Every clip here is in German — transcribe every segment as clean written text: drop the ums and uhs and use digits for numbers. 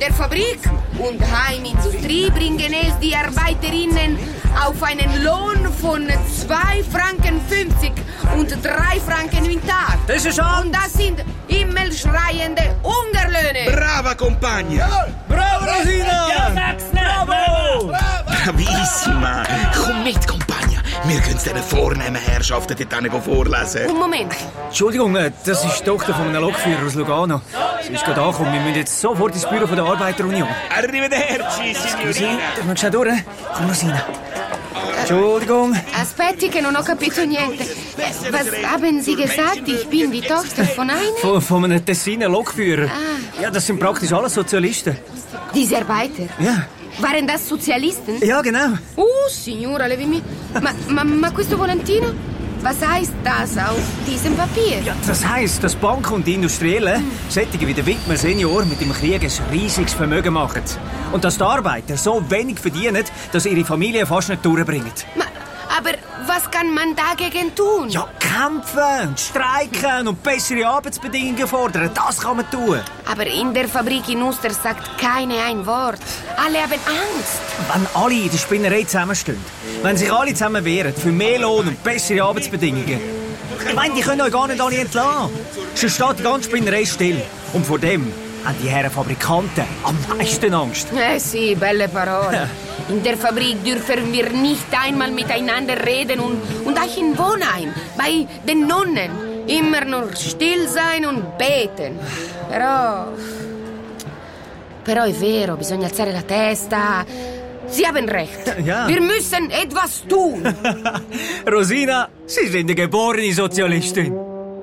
der Fabrik und Heimindustrie bringen es die Arbeiterinnen auf einen Lohn von 2,50 Franken und 3 Franken im Tag. Das ist schon. Und das sind himmelschreiende Hungerlöhne. Brava, compagna! Bravo, Rosina! Ja, sag's nicht! Bravo! Bravissima! Komm mit, Compagna. Wir können es den vornehmen Herrschaften dort vorlesen. Und Moment. Entschuldigung, das ist die Tochter von einem Lokführer aus Lugano. Sie ist gerade angekommen. Wir müssen jetzt sofort ins Büro von der Arbeiterunion. Arrivederci, signorina. Darf man schnell durch? Komm, Rosina. Entschuldigung. Aspetti, che non ho capito niente. Was haben Sie gesagt? Ich bin die Tochter von einem? Von einem Tessiner Lokführer. Ja, das sind praktisch alles Sozialisten. Diese Arbeiter? Ja. Waren das Sozialisten? Ja, genau. Signora, levimi. Ma questo volantino? Was heißt das auf diesem Papier? Ja, das heisst, dass Banken und die Industriellen, solche wie der Wittmer Senior, mit dem Krieg ein riesiges Vermögen machen. Und dass die Arbeiter so wenig verdienen, dass ihre Familie fast nicht durchbringen. Aber was kann man dagegen tun? Ja, kämpfen und streiken und bessere Arbeitsbedingungen fordern. Das kann man tun. Aber in der Fabrik in Uster sagt keiner ein Wort. Alle haben Angst. Wenn alle in der Spinnerei zusammenstehen, wenn sich alle zusammen wehren für mehr Lohn und bessere Arbeitsbedingungen. Ich meine, die können euch gar nicht alle entlassen. Sonst steht die ganze Spinnerei still. Und vor dem haben die Herren Fabrikanten am meisten Angst. Sì, belle parole. In der Fabrik dürfen wir nicht einmal miteinander reden und auch im Wohnheim, bei den Nonnen. Immer nur still sein und beten. Però è vero, bisogna alzare la testa. Sie haben recht. Ja. Wir müssen etwas tun. Rosina, Sie sind eine geborene Sozialistin.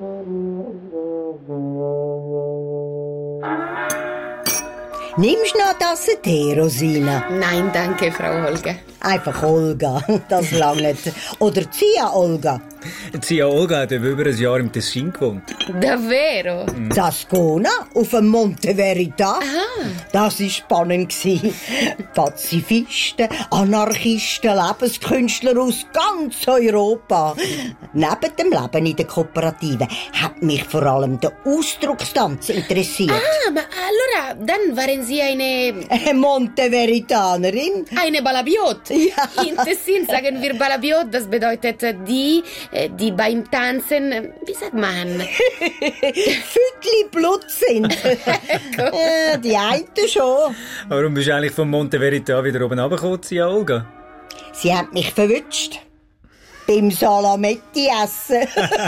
Nimmst du noch eine Tasse Tee, Rosina? Nein, danke, Frau Olga. Einfach Olga, das langt. Oder Zia Olga. Zia Olga hat über ein Jahr im Tessin gewohnt. Davvero? Zascona auf dem Monte Verità. Das war spannend. Pazifisten, Anarchisten, Lebenskünstler aus ganz Europa. Neben dem Leben in der Kooperative hat mich vor allem der Ausdruckstanz interessiert. Ma allora, dann waren Sie eine Monteveritanerin. Eine Balabiot. Ja. In Tessin sagen wir Balabiot, das bedeutet die beim Tanzen, wie sagt man? Fütli Blut sind. Die einen schon. Warum bist du eigentlich vom Monte Verità wieder oben runtergekommen, Zia Olga? Sie hat mich verwünscht. Beim Salametti essen.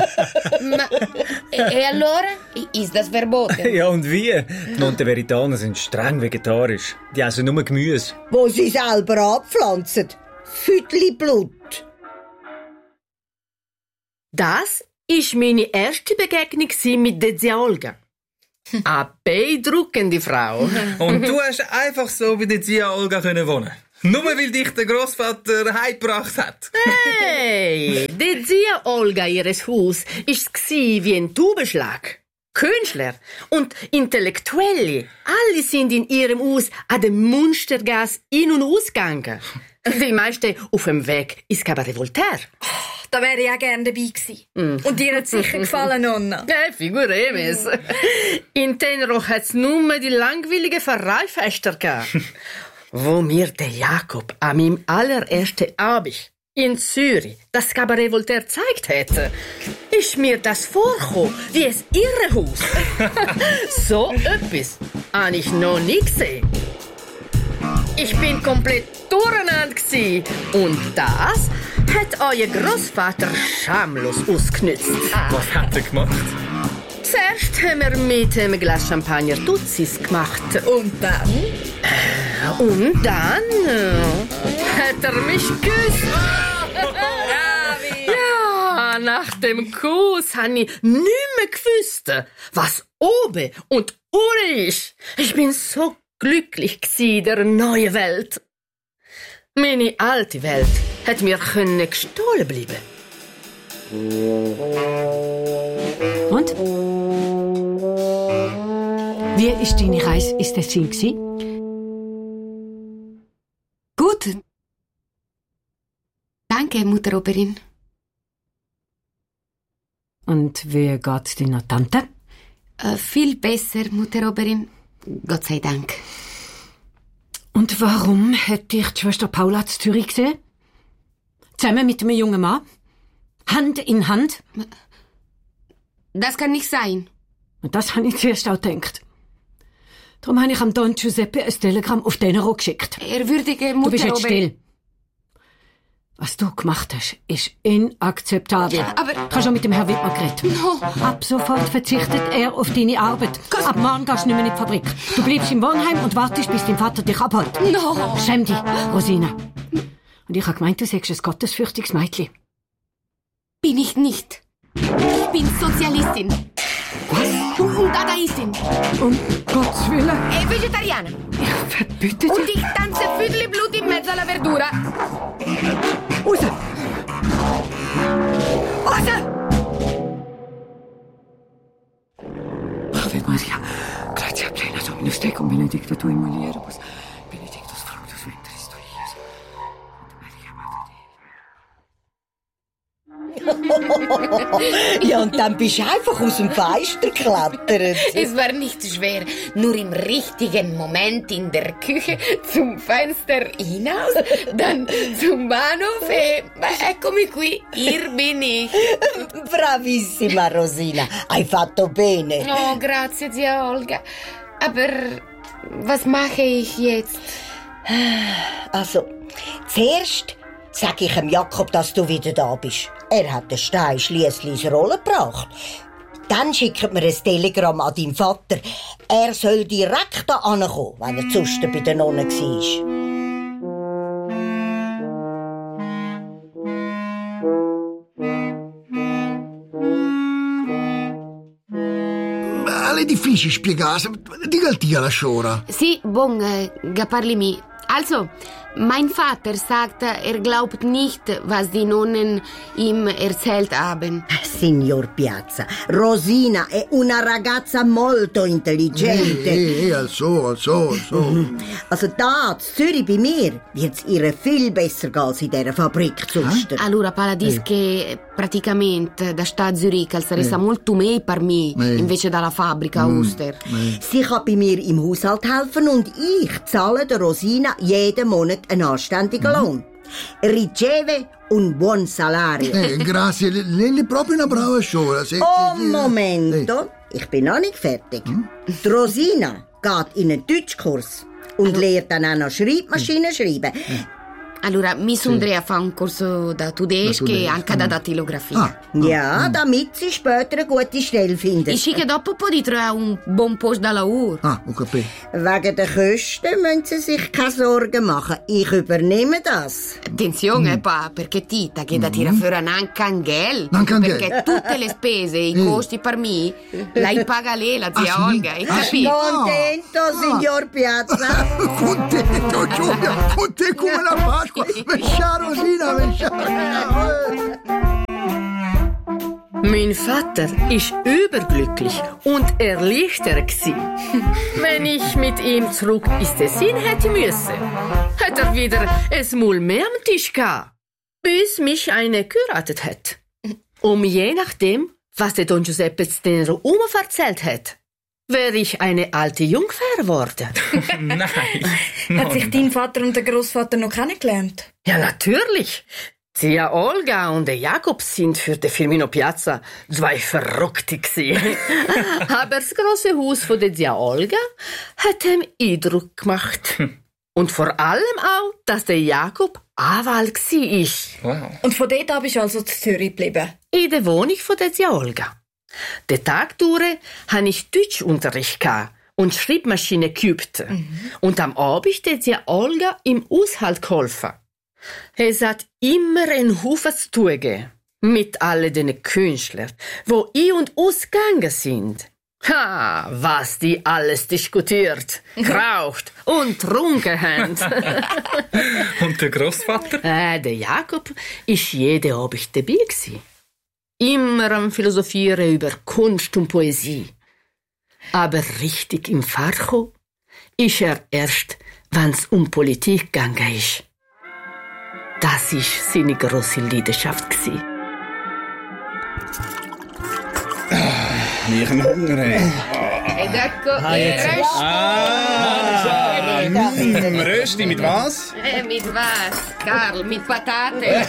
E allora? Ist das verboten? Ja, und wie? Die Monteveritaner sind streng vegetarisch. Die essen nur Gemüse. Wo sie selber abpflanzen. Fütli Blut. Das war meine erste Begegnung mit der Zia Olga. Eine beeindruckende Frau. Und du hast einfach so bei der Zia Olga wohnen. Nur weil dich der Grossvater heimgebracht hat. Hey, die Zia Olga, ihres Haus, war wie ein Taubenschlag. Künstler und Intellektuelle, alle sind in ihrem Haus an der Munstergasse in- und ausgegangen. Die meisten auf dem Weg ins Cabaret Voltaire. Da wäre ich auch gerne dabei gewesen. Und dir hat sicher gefallen, Nonna. Figuremes. In Tenero hat es nur die langweiligen Pfarreifester gegeben. Wo mir der Jakob an meinem allerersten Abend in Zürich das Cabaret Voltaire gezeigt hätte, ist mir das vorgekommen wie ein Irrenhaus. So etwas habe ich noch nie gesehen. Ich bin komplett durcheinander gewesen. Und das hat euer Grossvater schamlos ausgenützt. Was hat er gemacht? Zuerst haben wir mit einem Glas Champagner Tutsis gemacht. Und dann? Und dann hat er mich geküsst. Ja, nach dem Kuss habe ich nicht mehr gewusst, was oben und unten ist. Ich bin so glücklich in der neuen Welt. Meine alte Welt hat mir gestohlen bleiben. Und? Wie war deine Reise ins Tessin? Gut. Danke, Mutter Oberin. Und wie geht's deiner Tante? Viel besser, Mutter Oberin. Gott sei Dank. Und warum hat dich die Schwester Paula zu Zürich gesehen? Zusammen mit einem jungen Mann? Hand in Hand? Das kann nicht sein. Und das habe ich zuerst auch gedacht. Darum habe ich am Don Giuseppe ein Telegramm auf den geschickt. Ehrwürdige Mutter... Du bist jetzt still. Was du gemacht hast, ist inakzeptabel. Aber... Du hast schon mit dem Herrn Wittmann geredet. No. Ab sofort verzichtet er auf deine Arbeit. Ab morgen gehst du nicht mehr in die Fabrik. Du bleibst im Wohnheim und wartest, bis dein Vater dich abholt. No. Schäm dich, Rosina. Und ich habe gemeint, du sagst ein gottesfürchtiges Mädchen. Bin ich nicht. Ich bin Sozialistin. Was? Und Dadaistin. Um Gottes Willen. Vegetarianer. Ich verbitte dich. Und ich tanze Füdli-Blut in mezzo alla verdura. Raus! Raus! Ave Maria, grazie plena Dominus tecum, benedicta tu in mulieribus, benedictus fructus ventris tui, Iesus. Ja, und dann bist du einfach aus dem Fenster geklettert. Es war nicht schwer, nur im richtigen Moment in der Küche zum Fenster hinaus, dann zum Bahnhof eccomi qui, hier bin ich. Bravissima, Rosina. Hai fatto bene. Oh, grazie, Zia Olga. Aber was mache ich jetzt? Also, zuerst sag ich dem Jakob, dass du wieder da bist. Er hat den Stein schliesslich ins Rollen gebracht. Dann schickt mir ein Telegramm an deinen Vater. Er soll direkt da ankommen, wenn er sonst bei den Nonnen war. È difficile spiegare, dica la Schora. Sì, parli mi. Also, mein Vater sagt, er glaubt nicht, was die Nonnen ihm erzählt haben. Signor Piazza, Rosina è una ragazza molto intelligente. Also. Also da, in Zürich bei mir, wird's ihr viel besser gehen als in dieser Fabrik zuster. Allora, Paula dice che praticamente da Stadt Zürich sarà molto meglio per me, invece dalla fabbrica Oster. Sie kann bei mir im Haushalt helfen und ich zahle der Rosina jeden Monat einen anständigen Lohn. Riceve un buon salario. Grazie, lei è proprio una brava Schora. Momento, ich bin noch nicht fertig. Die Rosina geht in einen Deutschkurs und lernt dann auch noch Schreibmaschinen schreiben. Allora, mi andrei a fare un corso da tedesco e anche da datilografia. Ja, damit sie später eine gute Stelle findet. E schicke dopo può di trovare un buon posto da lavoro. Ho capito. Wegen der Kosten müssen Sie sich keine Sorgen machen. Ich übernehme das. Attenzione, pa, perché Tita che da tira fuori anche un gel. Perché tutte le spese e i costi per me lei paga lei, la zia Olga. Hai capito? Contento, signor Piazza. Contento, Giulia. Contento come la Pasqua. Vescia Rosina. Mein Vater ist überglücklich und erleichtert gsi. Wenn ich mit ihm zurück ins Tessin hätte müssen, hätte er wieder ein Maul mehr am Tisch gehabt, bis mich eine geheiratet hat. Und je nachdem, was der Don Giuseppe den Oma erzählt hat, wäre ich eine alte Jungfer geworden. Nein. Hat sich dein Vater und der Großvater noch kennengelernt? Ja, natürlich. Zia Olga und der Jakob sind für den Firmino Piazza zwei Verrückte gewesen. Aber das grosse Haus von der Zia Olga hat ihm Eindruck gemacht. Und vor allem auch, dass der Jakob Anwalt war. Wow. Und von dort an bist du also zu Zürich geblieben? In der Wohnung von der Zia Olga. Den Tag durch hatte ich Deutschunterricht und Schreibmaschine geübt. Und am Abend der Zia Olga im Haushalt geholfen. Es hat immer einen Haufen zu tun gegeben. Mit all den Künstlern, wo ein- und ausgegangen sind. Ha, was die alles diskutiert, geraucht und getrunken haben. Und der Großvater? Der Jakob ist jeden Abend dabei gewesen. Immer am Philosophieren über Kunst und Poesie. Aber richtig im Fach ist er erst, wenn es um Politik gegangen ist. Das war seine grosse Leidenschaft. Ich habe Hunger. Ed ecco il Rösti, mit was? Mit was, Karl? Mit Patate.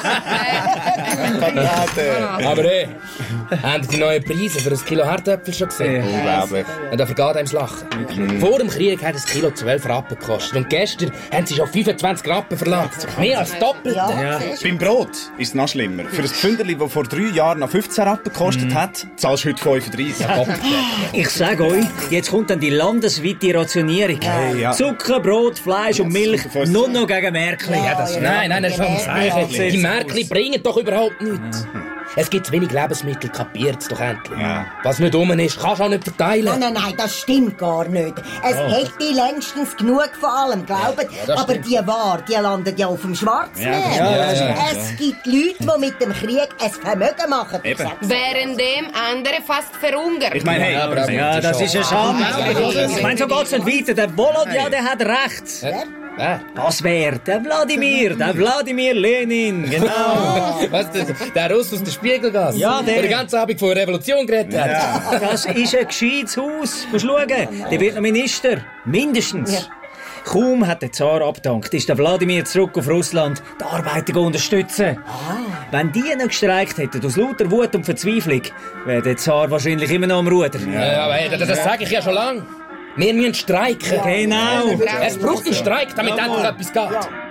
Aber haben die neuen Preise für ein Kilo Hartöpfel schon gesehen? Unglaublich. Und da vergeht einem das Lachen. Vor dem Krieg hat ein Kilo 12 Rappen gekostet. Und gestern haben sie schon 25 Rappen verlangt. Mehr als doppelt. Ja. Beim Brot ist es noch schlimmer. Für ein Pfünderli, das vor 3 Jahren noch 15 Rappen gekostet hat, zahlst du heute 35. Ich sag euch, jetzt kommt dann die landesweite Rationierung. ja. Zucker, Brot, Fleisch und Milch, nur noch gegen Märkli. Nein, das ist schon Zeichen. Die Märkli bringen doch überhaupt nichts. Es gibt zu wenig Lebensmittel, kapiert's doch endlich. Ja. Was nicht rum ist, kannst du auch nicht verteilen. Nein, das stimmt gar nicht. Es hätte längstens genug von allem, glaubt. Aber die Ware, die landet ja auf dem Schwarzmarkt. Es gibt Leute, die mit dem Krieg ein Vermögen machen. Währenddem andere fast verhungern. Ich meine, hey, Ja, das ist eine Schande. Ich meine, so geht's nicht weiter. Der Volodya, der hat recht. Das wäre der Wladimir Lenin, genau. Was, der Russ aus der Spiegelgasse? Ja, der. Den ganzen Abend von der Revolution geredet hat. Ja. Das ist ein gescheites Haus. Musst schauen, der wird noch Minister. Mindestens. Ja. Kaum hat der Zar abgedankt, ist der Wladimir zurück auf Russland, die Arbeiter unterstützen. Wenn die noch gestreikt hätten, aus lauter Wut und Verzweiflung, wäre der Zar wahrscheinlich immer noch am Ruder. Ja, aber hey, das sage ich ja schon lange. Wir müssen streiken. Genau. Es braucht einen Streik, damit endlich etwas geht.